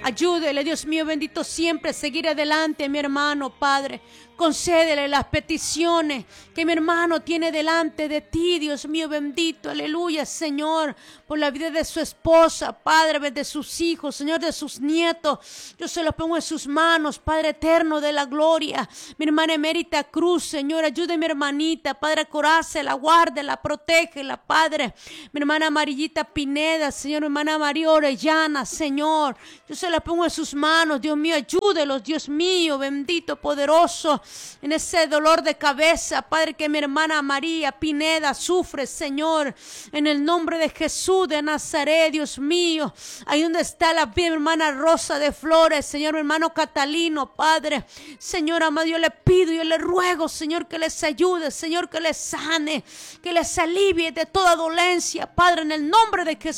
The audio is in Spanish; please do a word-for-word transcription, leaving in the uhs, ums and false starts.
Ayúdele, Dios mío bendito, siempre a seguir adelante, mi hermano, Padre. Concédele las peticiones que mi hermano tiene delante de ti, Dios mío bendito, aleluya, Señor, por la vida de su esposa, Padre, de sus hijos, Señor, de sus nietos. Yo se los pongo en sus manos, Padre eterno de la gloria. Mi hermana Emérita Cruz, Señor, ayude a mi hermanita, Padre, corácela, guárdela, protégela, Padre. Mi hermana Amarillita Pineda, Señor, mi hermana María Orellana, Señor, yo se las pongo en sus manos, Dios mío, ayúdelos, Dios mío, bendito, poderoso, en ese dolor de cabeza, Padre, que mi hermana María Pineda sufre, Señor, en el nombre de Jesús de Nazaret, Dios mío. Ahí donde está la mi hermana Rosa de Flores, Señor, mi hermano Catalino, Padre, Señor amado, yo le pido, yo le ruego, Señor, que les ayude, Señor, que les sane, que les alivie de toda dolencia, Padre, en el nombre de Jesús.